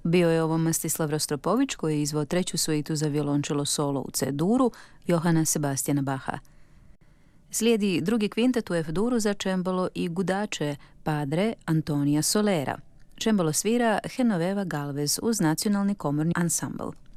Bio je ovo Mstislav Rostropović koji je izveo treću suitu za violončelo solo u C-duru Johana Sebastiana Bacha. Slijedi drugi kvintet u F-duru za čembalo i gudače Padre Antonija Solera. Čembalo svira Genoveva Galvez uz nacionalni komorni ansambl.